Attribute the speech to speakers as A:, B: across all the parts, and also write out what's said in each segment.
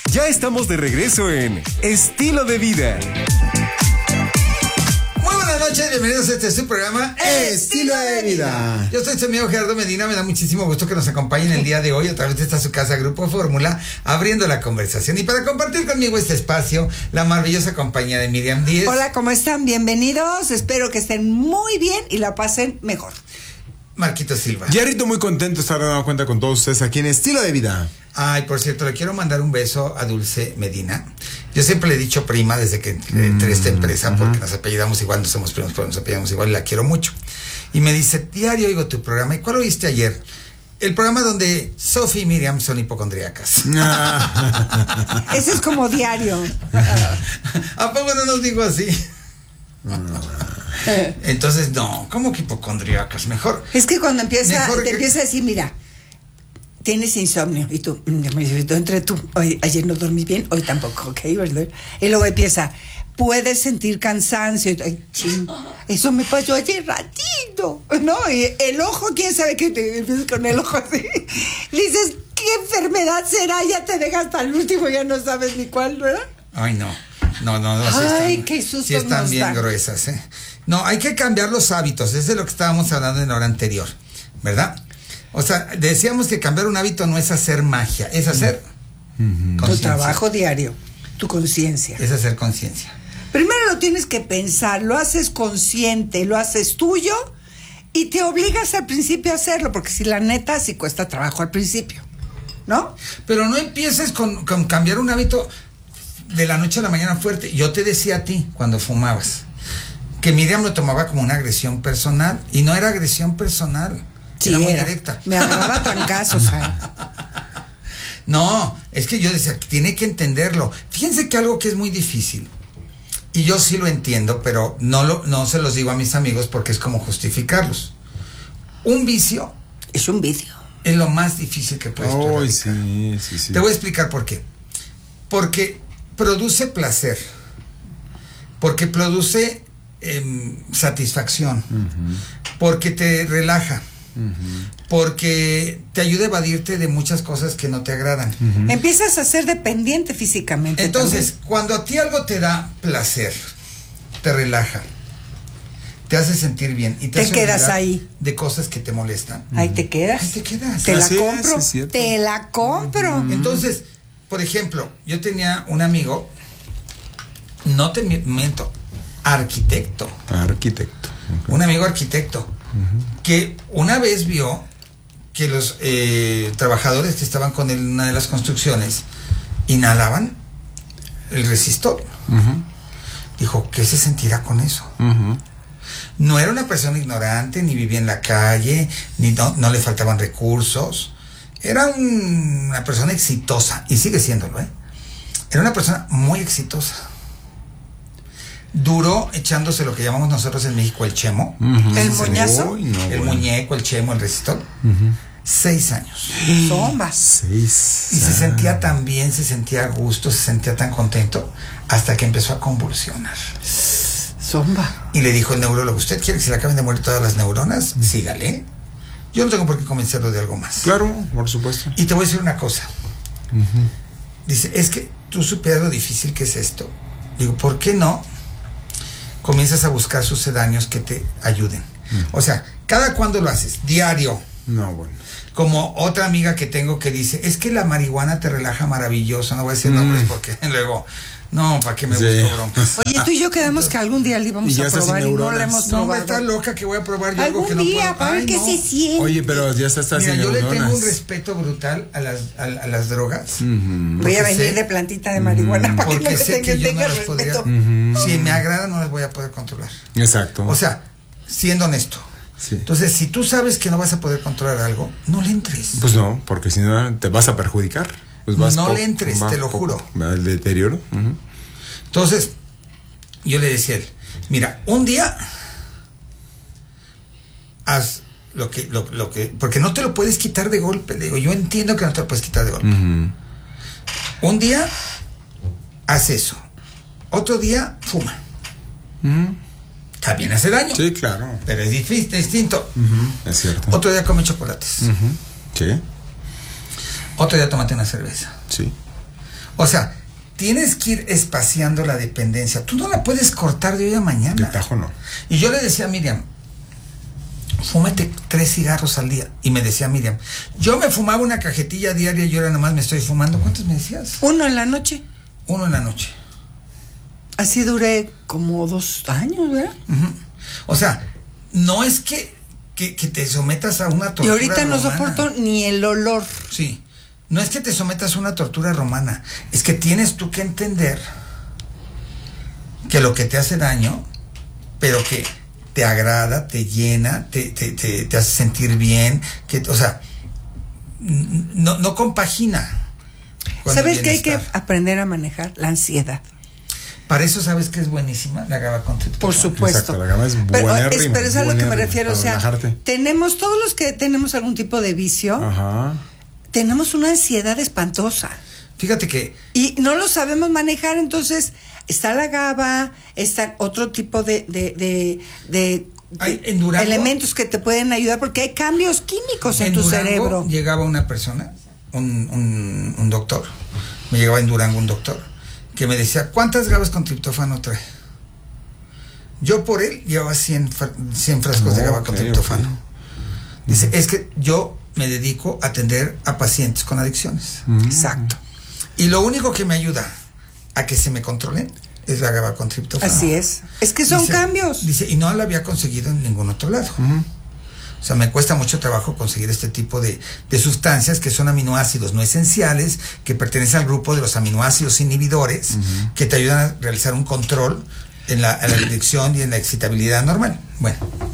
A: Ya estamos de regreso en Estilo de Vida.
B: Muy buenas noches, bienvenidos a este su programa Estilo de Vida. Yo soy su amigo Gerardo Medina, me da muchísimo gusto que nos acompañen el día de hoy a través de esta su casa Grupo Fórmula, abriendo la conversación. Y para compartir conmigo este espacio, la maravillosa compañía de Miriam Díez.
C: Hola, ¿cómo están? Bienvenidos, espero que estén muy bien y la pasen mejor.
B: Marquito Silva.
D: Jerrito, muy contento de estar dando cuenta con todos ustedes aquí en Estilo de Vida.
B: Ay, por cierto, le quiero mandar un beso a Dulce Medina. Yo siempre le he dicho prima desde que entré a esta empresa, porque nos apellidamos igual, no somos primos, pero nos apellidamos igual y la quiero mucho. Y me dice, diario oigo tu programa. ¿Y cuál oíste ayer? El programa donde Sophie y Miriam son hipocondríacas.
C: Ese es como diario.
B: ¿A poco no nos digo así? Entonces, no, ¿cómo que hipocondríacas? Mejor.
C: Es que cuando te
B: que...
C: empieza a decir, mira, tienes insomnio, y tú, entre tú, hoy, ayer no dormí bien, hoy tampoco, ¿ok? ¿Verdad? Y luego empieza, puedes sentir cansancio, ay, ching, eso me pasó ayer ratito, ¿no? Y el ojo, ¿quién sabe qué te empiezas con el ojo así? Dices, ¿qué enfermedad será? Ya te dejas hasta el último, ya no sabes ni cuál, ¿verdad?
B: Ay, no. No,
C: ay,
B: sí
C: qué susto.
B: Sí están
C: nos
B: bien
C: da.
B: gruesas, ¿eh? No, hay que cambiar los hábitos, es de lo que estábamos hablando en la hora anterior, ¿verdad? O sea, decíamos que cambiar un hábito no es hacer magia, es hacer
C: tu trabajo diario, tu conciencia.
B: Es hacer conciencia.
C: Primero lo tienes que pensar, lo haces consciente, lo haces tuyo y te obligas al principio a hacerlo, porque si la neta sí cuesta trabajo al principio, ¿no?
B: Pero no empieces con cambiar un hábito de la noche a la mañana fuerte. Yo te decía a ti cuando fumabas que Miriam lo tomaba como una agresión personal y no era agresión personal.
C: Sí,
B: era muy directa.
C: Me agarraba trancazos.
B: No, es que yo decía, tiene que entenderlo. Fíjense que algo que es muy difícil, y yo sí lo entiendo, pero no se los digo a mis amigos porque es como justificarlos. Un vicio
C: es un vicio.
B: Es lo más difícil que puedes erradicar.
D: Sí.
B: Te voy a explicar por qué. Porque produce placer, porque produce satisfacción, porque te relaja, porque te ayuda a evadirte de muchas cosas que no te agradan.
C: Empiezas a ser dependiente físicamente.
B: Entonces,
C: también.
B: cuando a ti algo te da placer, te relaja, te hace sentir bien y te hace
C: quedas ahí
B: de cosas que te molestan.
C: Ahí te quedas.
B: Ahí te quedas.
C: Te la
D: Así
C: compro.
D: es cierto.
C: Te la compro.
B: Entonces, por ejemplo, yo tenía un amigo, no te miento, arquitecto. Un amigo arquitecto, que una vez vio que los trabajadores que estaban con él en una de las construcciones inhalaban el resistor. Dijo, ¿qué se sentirá con eso? No era una persona ignorante, ni vivía en la calle, ni no le faltaban recursos. Era una persona exitosa, y sigue siéndolo, ¿eh? Era una persona muy exitosa. Duró echándose lo que llamamos nosotros en México el chemo.
C: El moñazo.
B: El muñeco, el chemo, el resistor. 6 años.
C: Toma.
D: 6.
B: Y se sentía tan bien, se sentía a gusto, se sentía tan contento, hasta que empezó a convulsionar.
C: Zomba.
B: Y le dijo el neurólogo, ¿usted quiere que se le acaben de morir todas las neuronas? Sígale. Yo no tengo por qué convencerlo de algo más.
D: Claro, por supuesto.
B: Y te voy a decir una cosa. Dice, es que tú supieras lo difícil que es esto. Digo, ¿por qué no comienzas a buscar sucedáneos que te ayuden? O sea, ¿cada cuándo lo haces? Diario.
D: No, bueno.
B: Como otra amiga que tengo que dice, es que la marihuana te relaja maravilloso. No voy a decir nombres porque luego... No, ¿para qué me busco broncas?
C: Oye, tú y yo quedamos que algún día le íbamos a probar y no le hemos
B: No,
C: probado.
B: está loca que voy a probar yo algo que no
C: día,
B: puedo.
C: para ver qué se siente.
D: Oye, pero ya estás
B: Mira,
D: sin
B: yo le
D: neuronas.
B: tengo un respeto brutal a las drogas.
C: Voy a venir de plantita de marihuana para que
B: porque
C: me
B: sé que yo no las
C: respeto.
B: podría. Si me agrada, no las voy a poder controlar.
D: Exacto.
B: O sea, siendo honesto.
D: Sí.
B: Entonces, si tú sabes que no vas a poder controlar algo, no le entres.
D: Pues no, porque si no te vas a perjudicar. Pues vas
B: no le entres, te lo juro.
D: El deterioro.
B: Entonces, yo le decía a él, mira, un día haz lo que, porque no te lo puedes quitar de golpe. Le digo, yo entiendo que no te lo puedes quitar de golpe. Un día haz eso, otro día fuma. También hace daño.
D: Sí, claro.
B: Pero es distinto.
D: Es cierto.
B: Otro día come chocolates.
D: Sí.
B: Otro día tómate una cerveza.
D: Sí.
B: O sea, tienes que ir espaciando la dependencia. Tú no la puedes cortar de hoy a mañana.
D: De tajo no.
B: Y yo le decía a Miriam, fúmate 3 cigarros al día. Y me decía Miriam, yo me fumaba una cajetilla diaria y ahora nomás me estoy fumando. ¿Cuántos me decías?
C: 1 en la noche.
B: 1 en la noche.
C: Así duré como 2 años, ¿verdad?
B: Uh-huh. O sea, no es que te sometas a una tortura.
C: Y ahorita no
B: romana.
C: soporto ni el olor.
B: Sí. No es que te sometas a una tortura romana. Es que tienes tú que entender que lo que te hace daño, pero que te agrada, te llena, te hace sentir bien, o sea, no compagina.
C: ¿Sabes qué hay que aprender a manejar? La ansiedad.
B: Para eso, ¿sabes que es buenísima? La GABA con triptófano.
C: Por supuesto.
D: Exacto, la GABA es
C: pero
D: buenérrima,
C: es a lo que me refiero. O sea,
D: relajarte.
C: tenemos, todos los que tenemos algún tipo de vicio,
D: Ajá.
C: tenemos una ansiedad espantosa.
B: Fíjate que...
C: Y no lo sabemos manejar, entonces está la GABA, está otro tipo de
B: en Durango,
C: elementos que te pueden ayudar, porque hay cambios químicos en tu
B: Durango
C: cerebro.
B: Llegaba una persona, un doctor, me llegaba en Durango un doctor, que me decía, ¿cuántas GABAs con triptófano trae? Yo por él llevaba 100 frascos de GABA con triptófano. Okay. Dice, es que yo me dedico a atender a pacientes con adicciones.
C: Exacto.
B: Y lo único que me ayuda a que se me controlen es la GABA con triptófano.
C: Así es. Es que son cambios.
B: Dice, y no lo había conseguido en ningún otro lado. O sea, me cuesta mucho trabajo conseguir este tipo de sustancias que son aminoácidos no esenciales, que pertenecen al grupo de los aminoácidos inhibidores, que te ayudan a realizar un control en la adicción y en la excitabilidad normal. Bueno.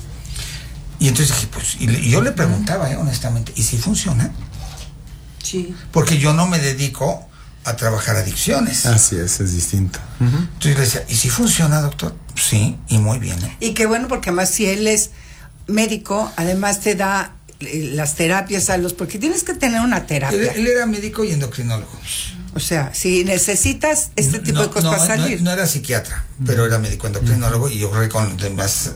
B: Y entonces dije, pues, y yo le preguntaba, honestamente, ¿y si funciona?
C: Sí.
B: Porque yo no me dedico a trabajar adicciones.
D: Así es distinto.
B: Entonces yo le decía, ¿y si funciona, doctor? Sí, y muy bien.
C: Y qué bueno, porque además si él es médico, además te da las terapias porque tienes que tener una terapia.
B: Él era médico y endocrinólogo.
C: O sea, si necesitas este tipo de cosas para salir.
B: No era psiquiatra, pero era médico endocrinólogo y yo creo que con demás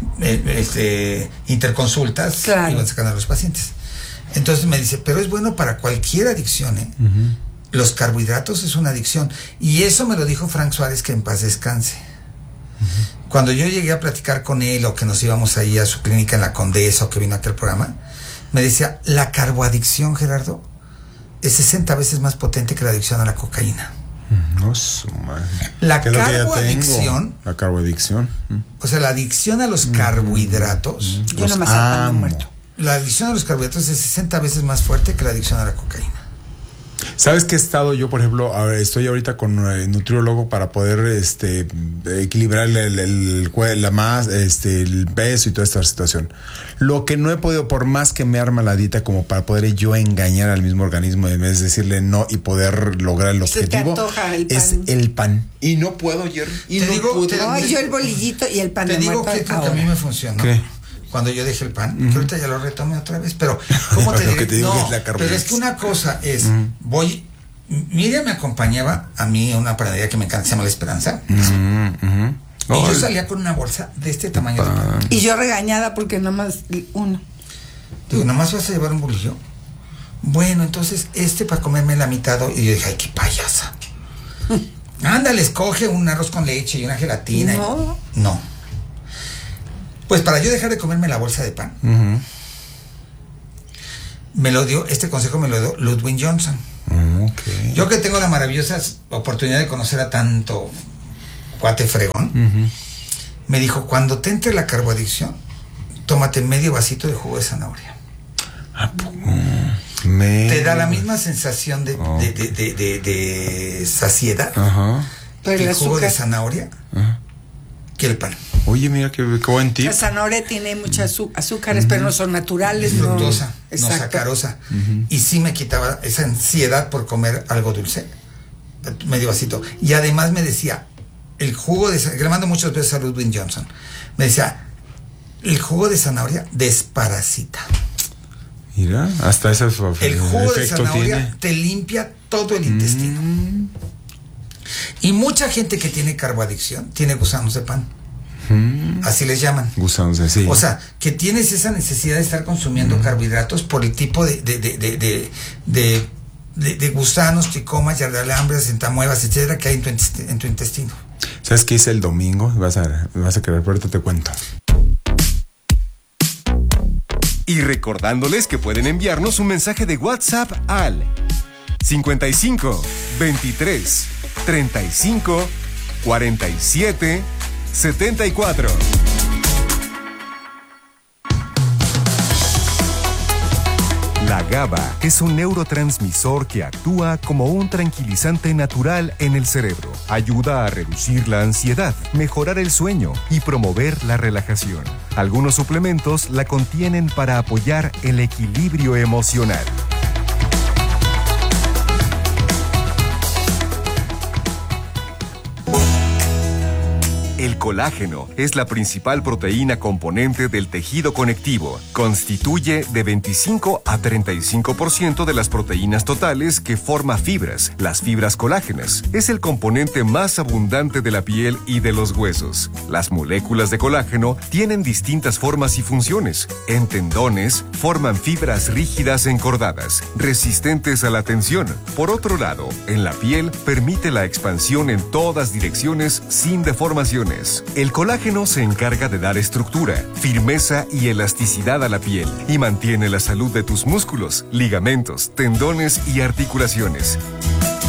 B: interconsultas iban sacando a los pacientes. Entonces me dice, pero es bueno para cualquier adicción, ¿eh? Los carbohidratos es una adicción. Y eso me lo dijo Frank Suárez, que en paz descanse. Cuando yo llegué a platicar con él, o que nos íbamos ahí a su clínica en la Condesa, o que vino a aquel programa, me decía, la carboadicción, Gerardo, es 60 veces más potente que la adicción a la cocaína.
D: No, su madre.
B: La carboadicción.
D: La carboadicción.
B: O sea, la adicción a los carbohidratos.
C: Yo no me saco muerto.
B: La adicción a los carbohidratos es 60 veces más fuerte que la adicción a la cocaína.
D: ¿Sabes qué he estado yo, por ejemplo? Estoy ahorita con un nutriólogo para poder equilibrar el peso y toda esta situación. Lo que no he podido, por más que me arma la dieta, como para poder yo engañar al mismo organismo, en vez de decirle no y poder lograr el objetivo, es el pan. Y no puedo, Jerry. Y no puedo.
C: Ay, yo el bolillito y el pan de muerto.
B: Te digo que a mí me funcionó. ¿Qué? Cuando yo dejé el pan, que ahorita ya lo retomé otra vez, pero ¿cómo te diré? No, pero es que una cosa es, Miriam me acompañaba a mí a una panadería que me encanta, se llama La Esperanza, y yo salía con una bolsa de este tamaño de pan.
C: Y yo regañada porque nomás uno.
B: Digo, ¿nomás vas a llevar un bolillo? Bueno, entonces para comerme la mitad, y yo dije, ay, qué payasa. Ándale, escoge un arroz con leche y una gelatina. No. Pues para yo dejar de comerme la bolsa de pan, me lo dio, este consejo me lo dio Ludwig Johnson. Okay. Yo que tengo la maravillosa oportunidad de conocer a tanto cuate fregón, me dijo, cuando te entre la carboadicción, tómate medio vasito de jugo de zanahoria. Te da la misma sensación de saciedad
C: pero
B: el jugo de zanahoria que el pan.
D: Oye, mira qué buen tip.
C: La zanahoria tiene muchas azúcares, pero no son naturales.
B: Es fructosa, no sacarosa. Y sí me quitaba esa ansiedad por comer algo dulce. Medio vasito. Y además me decía, el jugo de zanahoria, le mando muchos besos a Ludwig Johnson, me decía, el jugo de zanahoria desparasita.
D: Mira, hasta ese
B: el jugo de zanahoria te limpia todo el intestino. Y mucha gente que tiene carboadicción tiene gusanos de pan. Así les llaman.
D: Gusanos de sí.
B: O sea, que tienes esa necesidad de estar consumiendo carbohidratos por el tipo de de gusanos, tricomas, yardalambres, entamuevas, etcétera, que hay en tu intestino.
D: ¿Sabes qué hice el domingo? Vas a querer, pero ahorita te cuento.
A: Y recordándoles que pueden enviarnos un mensaje de WhatsApp al 55 23 35 47 74. La GABA es un neurotransmisor que actúa como un tranquilizante natural en el cerebro. Ayuda a reducir la ansiedad, mejorar el sueño y promover la relajación. Algunos suplementos la contienen para apoyar el equilibrio emocional. El colágeno es la principal proteína componente del tejido conectivo. Constituye de 25 a 35% de las proteínas totales que forma fibras, las fibras colágenas. Es el componente más abundante de la piel y de los huesos. Las moléculas de colágeno tienen distintas formas y funciones. En tendones, forman fibras rígidas encordadas, resistentes a la tensión. Por otro lado, en la piel, permite la expansión en todas direcciones sin deformaciones. El colágeno se encarga de dar estructura, firmeza y elasticidad a la piel y mantiene la salud de tus músculos, ligamentos, tendones y articulaciones.